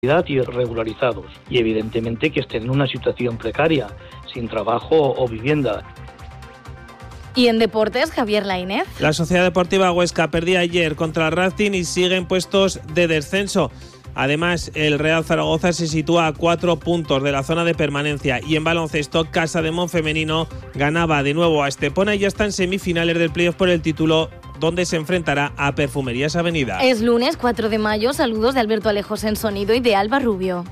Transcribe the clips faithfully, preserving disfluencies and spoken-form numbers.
y regularizados, y evidentemente que estén en una situación precaria, sin trabajo o vivienda. Y en deportes, Javier Lainez. La Sociedad Deportiva Huesca perdía ayer contra el Racing y sigue en puestos de descenso. Además, el Real Zaragoza se sitúa a cuatro puntos de la zona de permanencia. Y en baloncesto, Casademont femenino ganaba de nuevo a Estepona y ya está en semifinales del playoff por el título, donde se enfrentará a Perfumerías Avenida. Es lunes cuatro de mayo. Saludos de Alberto Alejos en sonido y de Alba Rubio.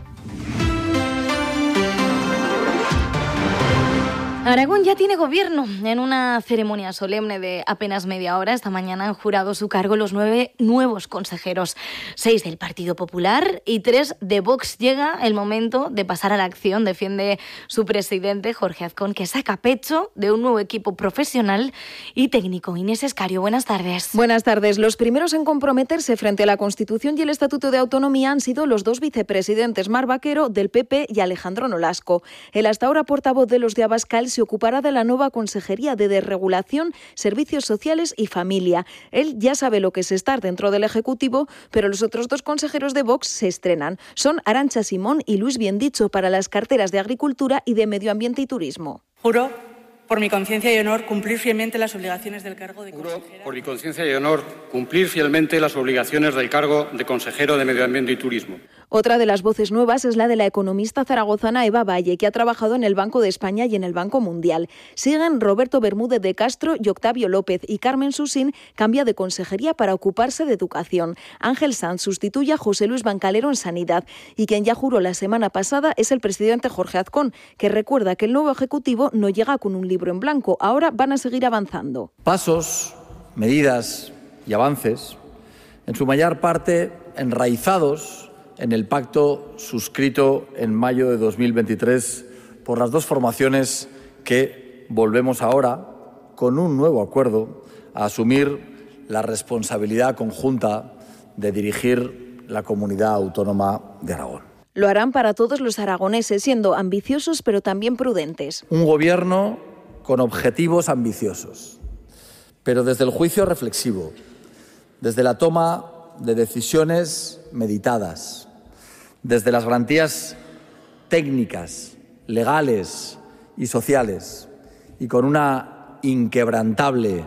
Aragón ya tiene gobierno. En una ceremonia solemne de apenas media hora, esta mañana han jurado su cargo los nueve nuevos consejeros. Seis del Partido Popular y tres de Vox. Llega el momento de pasar a la acción, defiende su presidente, Jorge Azcón, que saca pecho de un nuevo equipo profesional y técnico. Inés Escario, buenas tardes. Buenas tardes. Los primeros en comprometerse frente a la Constitución y el Estatuto de Autonomía han sido los dos vicepresidentes, Mar Vaquero, del P P, y Alejandro Nolasco. El hasta ahora portavoz de los de Abascal se ocupará de la nueva Consejería de Desregulación, Servicios Sociales y Familia. Él ya sabe lo que es estar dentro del Ejecutivo, pero los otros dos consejeros de Vox se estrenan. Son Arantxa Simón y Luis Biendicho para las carteras de Agricultura y de Medio Ambiente y Turismo. Juro, por mi conciencia y honor, cumplir fielmente las obligaciones del cargo de consejera. Juro, por mi conciencia y honor, cumplir fielmente las obligaciones del cargo de consejero de Medio Ambiente y Turismo. Otra de las voces nuevas es la de la economista zaragozana Eva Valle, que ha trabajado en el Banco de España y en el Banco Mundial. Siguen Roberto Bermúdez de Castro y Octavio López, y Carmen Susín cambia de consejería para ocuparse de educación. Ángel Sanz sustituye a José Luis Bancalero en Sanidad, y quien ya juró la semana pasada es el presidente Jorge Azcón, que recuerda que el nuevo Ejecutivo no llega con un libro en blanco, ahora van a seguir avanzando. Pasos, medidas y avances, en su mayor parte enraizados en el pacto suscrito en mayo de dos mil veintitrés por las dos formaciones que volvemos ahora, con un nuevo acuerdo, a asumir la responsabilidad conjunta de dirigir la comunidad autónoma de Aragón. Lo harán para todos los aragoneses, siendo ambiciosos pero también prudentes. Un gobierno con objetivos ambiciosos, pero desde el juicio reflexivo, desde la toma de decisiones meditadas, desde las garantías técnicas, legales y sociales, y con una inquebrantable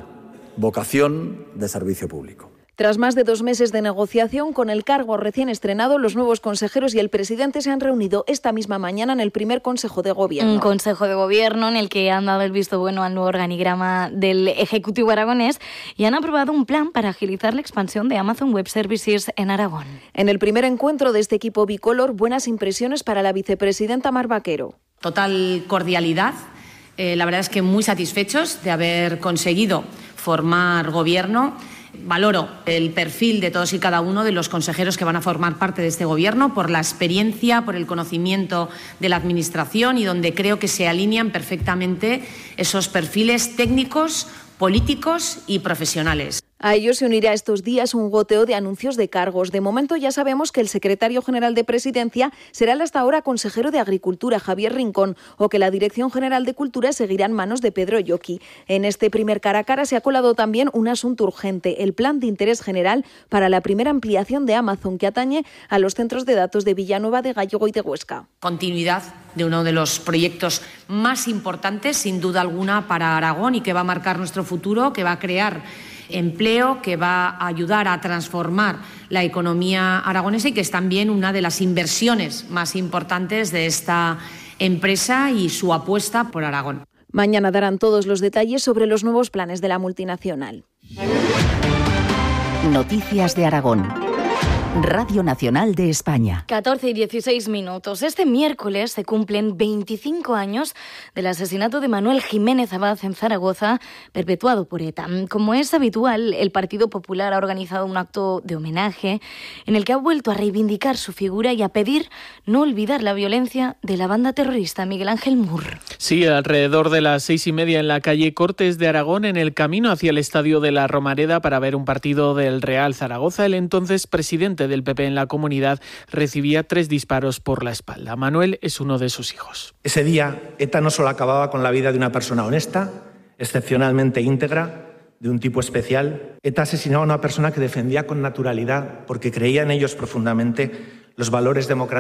vocación de servicio público. Tras más de dos meses de negociación, con el cargo recién estrenado, los nuevos consejeros y el presidente se han reunido esta misma mañana en el primer Consejo de Gobierno. Un Consejo de Gobierno en el que han dado el visto bueno al nuevo organigrama del Ejecutivo aragonés y han aprobado un plan para agilizar la expansión de Amazon Web Services en Aragón. En el primer encuentro de este equipo bicolor, buenas impresiones para la vicepresidenta Mar Vaquero. Total cordialidad. Eh, la verdad es que muy satisfechos de haber conseguido formar gobierno. Valoro el perfil de todos y cada uno de los consejeros que van a formar parte de este gobierno por la experiencia, por el conocimiento de la Administración y donde creo que se alinean perfectamente esos perfiles técnicos, políticos y profesionales. A ello se unirá estos días un goteo de anuncios de cargos. De momento ya sabemos que el secretario general de Presidencia será el hasta ahora consejero de Agricultura, Javier Rincón, o que la Dirección General de Cultura seguirá en manos de Pedro Lloqui. En este primer cara a cara se ha colado también un asunto urgente, el plan de interés general para la primera ampliación de Amazon, que atañe a los centros de datos de Villanueva de Gállego y de Huesca. Continuidad de uno de los proyectos más importantes, sin duda alguna, para Aragón y que va a marcar nuestro futuro, que va a crear empleo, que va a ayudar a transformar la economía aragonesa y que es también una de las inversiones más importantes de esta empresa y su apuesta por Aragón. Mañana darán todos los detalles sobre los nuevos planes de la multinacional. Noticias de Aragón. Radio Nacional de España. catorce y dieciséis minutos. Este miércoles se cumplen veinticinco años del asesinato de Manuel Jiménez Abad en Zaragoza, perpetuado por ETA. Como es habitual, el Partido Popular ha organizado un acto de homenaje en el que ha vuelto a reivindicar su figura y a pedir no olvidar la violencia de la banda terrorista. Miguel Ángel Mur. Sí, alrededor de las seis y media en la calle Cortes de Aragón, en el camino hacia el Estadio de la Romareda para ver un partido del Real Zaragoza, el entonces presidente del P P en la comunidad recibía tres disparos por la espalda. Manuel es uno de sus hijos. Ese día, ETA no solo acababa con la vida de una persona honesta, excepcionalmente íntegra, de un tipo especial. ETA asesinaba a una persona que defendía con naturalidad, porque creía en ellos profundamente, los valores democráticos